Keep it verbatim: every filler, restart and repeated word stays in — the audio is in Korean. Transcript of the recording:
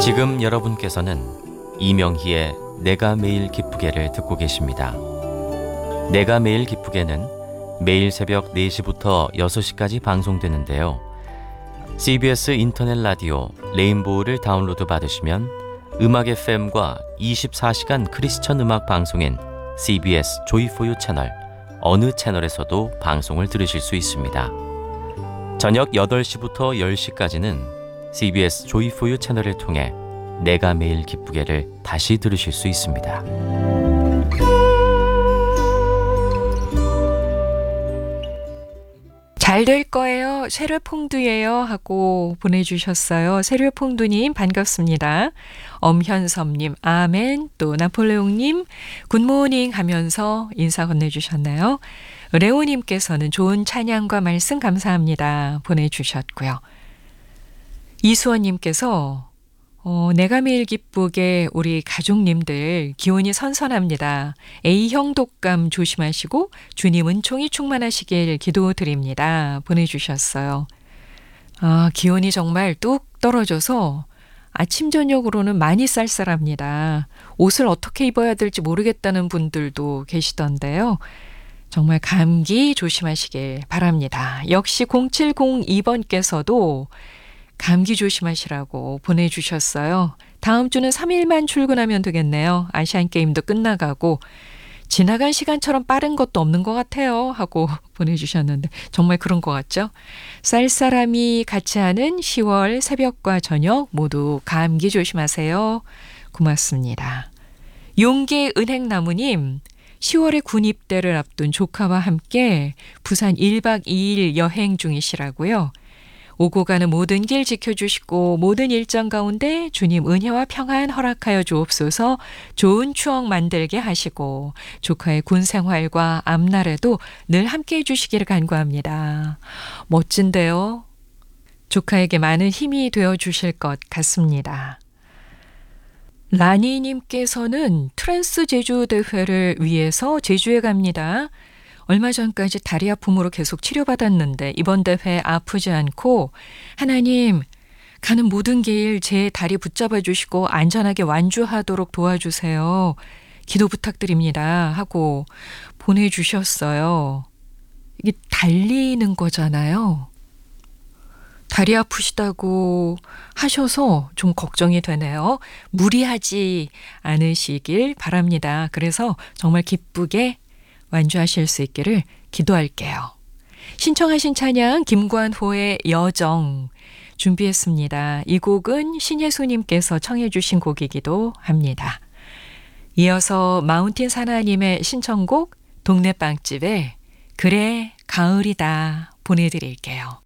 지금 여러분께서는 이명희의 내가 매일 기쁘게를 듣고 계십니다. 내가 매일 기쁘게는 매일 새벽 네 시부터 여섯 시까지 방송되는데요. 씨비에스 인터넷 라디오 레인보우를 다운로드 받으시면 음악 에프엠과 이십사 시간 크리스천 음악 방송인 씨비에스 조이포유 채널 어느 채널에서도 방송을 들으실 수 있습니다. 저녁 여덟 시부터 열 시까지는 씨비에스 조이포유 채널을 통해 내가 매일 기쁘게를 다시 들으실 수 있습니다. 잘 될 거예요. 세류퐁두예요 하고 보내주셨어요. 세류퐁두님 반갑습니다. 엄현섭님 아멘. 또 나폴레옹님 굿모닝 하면서 인사 건네주셨나요? 레오님께서는 좋은 찬양과 말씀 감사합니다 보내주셨고요. 이수원님께서 어, 내가 매일 기쁘게 우리 가족님들 기운이 선선합니다. A형 독감 조심하시고 주님 은총이 충만하시길 기도드립니다. 보내주셨어요. 아, 기온이 정말 뚝 떨어져서 아침 저녁으로는 많이 쌀쌀합니다. 옷을 어떻게 입어야 될지 모르겠다는 분들도 계시던데요. 정말 감기 조심하시길 바랍니다. 역시 공칠공이 번께서도 감기 조심하시라고 보내주셨어요. 다음 주는 삼 일만 출근하면 되겠네요. 아시안게임도 끝나가고 지나간 시간처럼 빠른 것도 없는 것 같아요 하고 보내주셨는데 정말 그런 것 같죠? 쌀쌀함이 같이 하는 시월 새벽과 저녁 모두 감기 조심하세요. 고맙습니다. 용계 은행나무님 시월에 군 입대를 앞둔 조카와 함께 부산 일 박 이 일 여행 중이시라고요. 오고 가는 모든 길 지켜주시고 모든 일정 가운데 주님 은혜와 평안 허락하여 주옵소서. 좋은 추억 만들게 하시고 조카의 군 생활과 앞날에도 늘 함께해 주시기를 간구합니다. 멋진데요. 조카에게 많은 힘이 되어 주실 것 같습니다. 라니님께서는 트랜스 제주 대회를 위해서 제주에 갑니다. 얼마 전까지 다리 아픔으로 계속 치료받았는데 이번 대회 아프지 않고 하나님 가는 모든 길 제 다리 붙잡아 주시고 안전하게 완주하도록 도와주세요. 기도 부탁드립니다 하고 보내주셨어요. 이게 달리는 거잖아요. 다리 아프시다고 하셔서 좀 걱정이 되네요. 무리하지 않으시길 바랍니다. 그래서 정말 기쁘게 완주하실 수 있기를 기도할게요. 신청하신 찬양 김관호의 여정 준비했습니다. 이 곡은 신예수님께서 청해 주신 곡이기도 합니다. 이어서 마운틴 사나님의 신청곡 동네 빵집에 그래 가을이다 보내드릴게요.